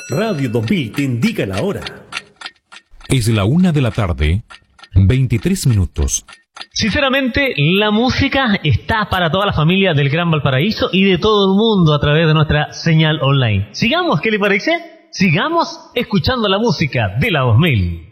Radio 2000 te indica la hora. Es la 1:00 p.m, 23 minutos. Sinceramente, la música está para toda la familia del Gran Valparaíso y de todo el mundo a través de nuestra señal online. Sigamos, ¿qué le parece? Sigamos escuchando la música de la 2000.